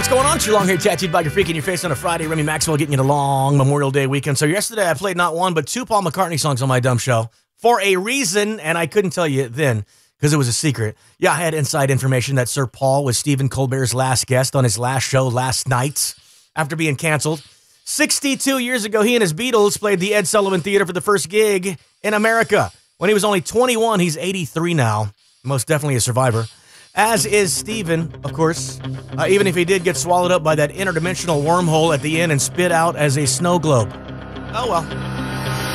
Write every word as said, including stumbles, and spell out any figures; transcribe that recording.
What's going on? It's your long-haired tattooed by your freak in your face on a Friday. Remy Maxwell getting you the long Memorial Day weekend. So yesterday I played not one, but two Paul McCartney songs on my dumb show for a reason, and I couldn't tell you then because it was a secret. Yeah, I had inside information that Sir Paul was Stephen Colbert's last guest on his last show last night after being canceled. sixty-two years ago, he and his Beatles played the Ed Sullivan Theater for the first gig in America. When he was only twenty-one, he's eighty-three now. Most definitely a survivor. As is Steven, of course, uh, even if he did get swallowed up by that interdimensional wormhole at the end and spit out as a snow globe. Oh well.